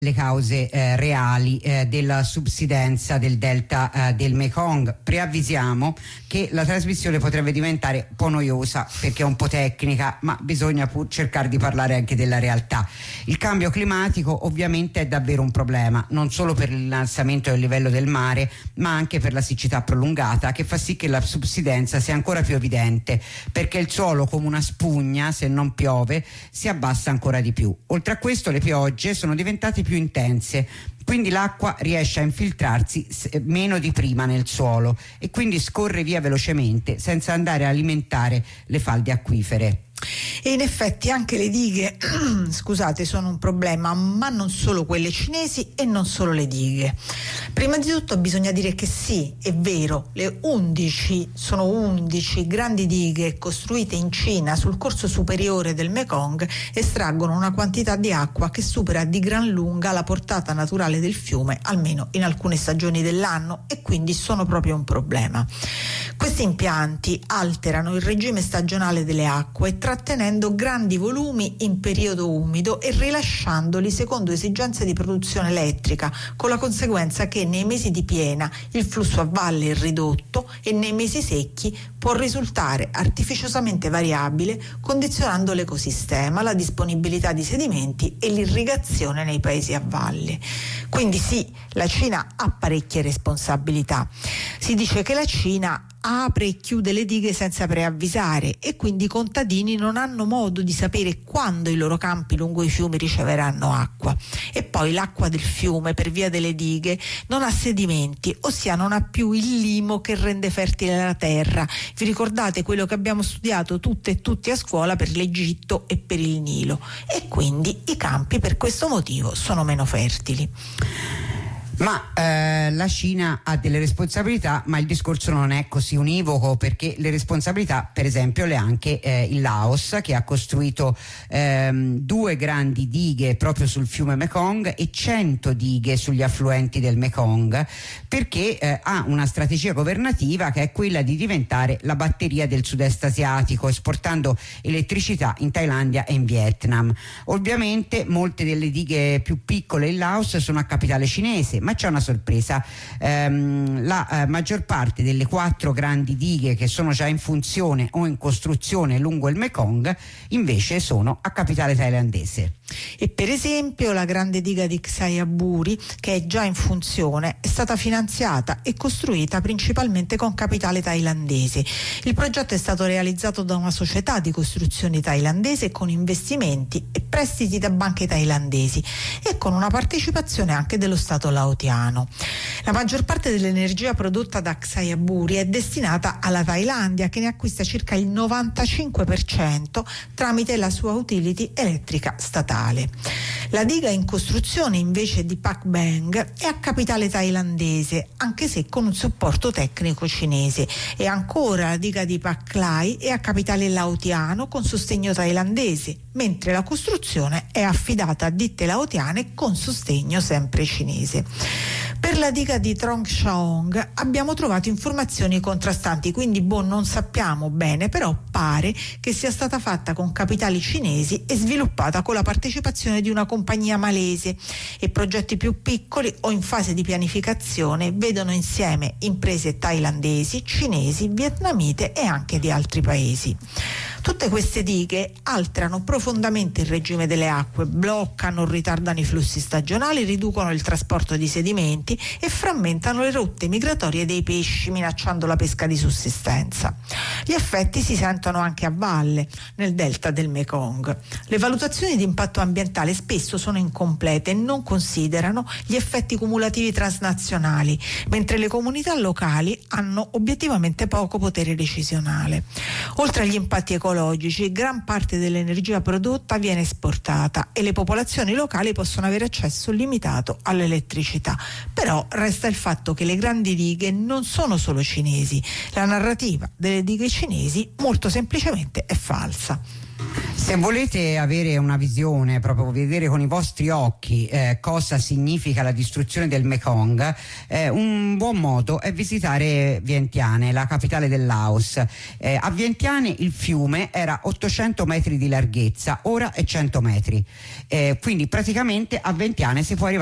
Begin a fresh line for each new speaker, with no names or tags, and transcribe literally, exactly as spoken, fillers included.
le cause eh, reali eh, della subsidenza del delta eh, del Mekong. Preavvisiamo che la trasmissione potrebbe diventare un po' noiosa perché è un po' tecnica, ma bisogna pur cercare di parlare anche della realtà. Il cambio climatico ovviamente è davvero un problema, non solo per l'innalzamento del livello del mare, ma anche per la siccità prolungata, che fa sì che la subsidenza sia ancora più evidente, perché il suolo, come una spugna, se non piove, si abbassa ancora di più. Oltre a questo, le piogge sono diventate più più intense, quindi l'acqua riesce a infiltrarsi meno di prima nel suolo e quindi scorre via velocemente senza andare a alimentare le falde acquifere.
E in effetti anche le dighe scusate sono un problema, ma non solo quelle cinesi e non solo le dighe. Prima di tutto bisogna dire che sì, è vero, le undici sono undici grandi dighe costruite in Cina sul corso superiore del Mekong estraggono una quantità di acqua che supera di gran lunga la portata naturale del fiume, almeno in alcune stagioni dell'anno, e quindi sono proprio un problema. Questi impianti alterano il regime stagionale delle acque, trattenendo grandi volumi in periodo umido e rilasciandoli secondo esigenze di produzione elettrica, con la conseguenza che nei mesi di piena il flusso a valle è ridotto e nei mesi secchi può risultare artificiosamente variabile, condizionando l'ecosistema, la disponibilità di sedimenti e l'irrigazione nei paesi a valle. Quindi sì, la Cina ha parecchie responsabilità. Si dice che la Cina apre e chiude le dighe senza preavvisare e quindi i contadini non hanno modo di sapere quando i loro campi lungo i fiumi riceveranno acqua. E poi l'acqua del fiume, per via delle dighe, non ha sedimenti, ossia non ha più il limo che rende fertile la terra. Vi ricordate quello che abbiamo studiato tutte e tutti a scuola per l'Egitto e per il Nilo? E quindi i campi per questo motivo sono meno fertili.
Ma eh, la Cina ha delle responsabilità, ma il discorso non è così univoco, perché le responsabilità per esempio le ha anche eh, il Laos, che ha costruito ehm, due grandi dighe proprio sul fiume Mekong e cento dighe sugli affluenti del Mekong, perché eh, ha una strategia governativa che è quella di diventare la batteria del sud-est asiatico, esportando elettricità in Thailandia e in Vietnam. Ovviamente molte delle dighe più piccole in Laos sono a capitale cinese, ma c'è una sorpresa, ehm, la eh, maggior parte delle quattro grandi dighe che sono già in funzione o in costruzione lungo il Mekong invece sono a capitale thailandese.
E per esempio la grande diga di Xayaburi, che è già in funzione, è stata finanziata e costruita principalmente con capitale thailandese. Il progetto è stato realizzato da una società di costruzioni thailandese con investimenti e prestiti da banche thailandesi e con una partecipazione anche dello Stato laotiano. La maggior parte dell'energia prodotta da Xayaburi è destinata alla Thailandia, che ne acquista circa il novantacinque per cento tramite la sua utility elettrica statale. La diga in costruzione invece di Pak Beng è a capitale thailandese, anche se con un supporto tecnico cinese, e ancora la diga di Pak Lai è a capitale laotiano con sostegno thailandese, mentre la costruzione è affidata a ditte laotiane con sostegno sempre cinese. Per la diga di Trong Saong abbiamo trovato informazioni contrastanti, quindi boh, non sappiamo bene, però pare che sia stata fatta con capitali cinesi e sviluppata con la partecipazione di una compagnia malese, e progetti più piccoli o in fase di pianificazione vedono insieme imprese thailandesi, cinesi, vietnamite e anche di altri paesi. Tutte queste dighe alterano profondamente il regime delle acque, bloccano o ritardano i flussi stagionali, riducono il trasporto di sedimenti e frammentano le rotte migratorie dei pesci, minacciando la pesca di sussistenza. Gli effetti si sentono anche a valle, nel delta del Mekong. Le valutazioni di impatto ambientale spesso sono incomplete e non considerano gli effetti cumulativi transnazionali, mentre le comunità locali hanno obiettivamente poco potere decisionale. Oltre agli impatti ecologici, gran parte dell'energia prodotta viene esportata e le popolazioni locali possono avere accesso limitato all'elettricità. Però resta il fatto che le grandi dighe non sono solo cinesi. La narrativa delle dighe cinesi molto semplicemente è falsa.
Se volete avere una visione, proprio vedere con i vostri occhi eh, cosa significa la distruzione del Mekong, eh, un buon modo è visitare Vientiane, la capitale del Laos. Eh, a Vientiane il fiume era ottocento metri di larghezza, ora è cento metri, eh, quindi praticamente a Vientiane si può arrivare